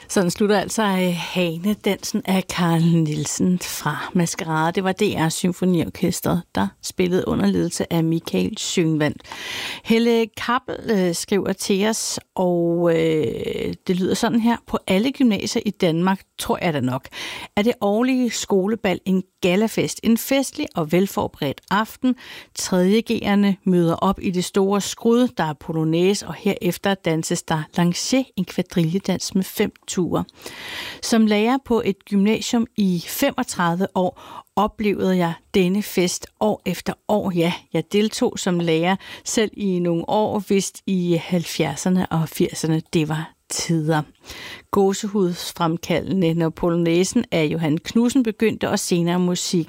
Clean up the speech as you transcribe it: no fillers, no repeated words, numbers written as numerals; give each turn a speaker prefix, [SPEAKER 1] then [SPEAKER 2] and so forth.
[SPEAKER 1] Sådan slutter altså Hanedansen af Carl Nielsen fra Maskerade. Det var DR Symfoniorkestret, der spillede under ledelse af Michael Schønwandt. Helle Kappel skriver til os, og det lyder sådan her. På alle gymnasier i Danmark, tror jeg da nok, er det årlige skolebal en gallafest. En festlig og velforberedt aften. 3.G'erne møder op i det store skrud, der er polonaise, og herefter danses der lancé, en kvadrilledans med 5 ture. Som lærer på et gymnasium i 35 år oplevede jeg denne fest år efter år. Ja, jeg deltog som lærer selv i nogle år, vist i 70'erne og 80'erne. Det var tider. Gåsehudsfremkaldende, når polonæsen af Johan Knudsen begyndte, og senere musikken